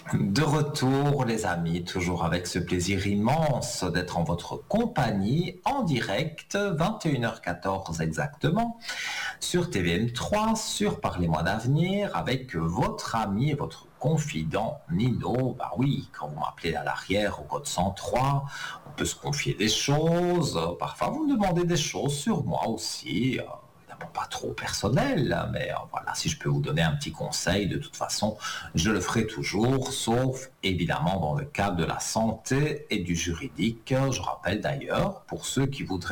De retour, les amis, toujours avec ce plaisir immense d'être en votre compagnie en direct, 21h14 exactement, sur TVM3, sur Parlez-moi d'avenir, avec votre ami et votre confident Nino. Bah oui, quand vous m'appelez à l'arrière au code 103, on peut se confier des choses. Parfois, vous me demandez des choses sur moi aussi. Évidemment pas trop personnel, mais voilà, si je peux vous donner un petit conseil, de toute façon, je le ferai toujours, sauf évidemment dans le cadre de la santé et du juridique. Je rappelle d'ailleurs, pour ceux qui voudraient